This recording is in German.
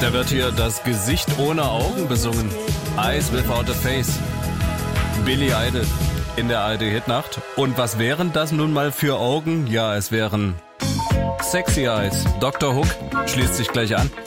Da wird hier das Gesicht ohne Augen besungen. Eyes Without a Face. Billy Idol in der ARD-Hitnacht. Und was wären das nun mal für Augen? Ja, es wären Sexy Eyes. Dr. Hook schließt sich gleich an.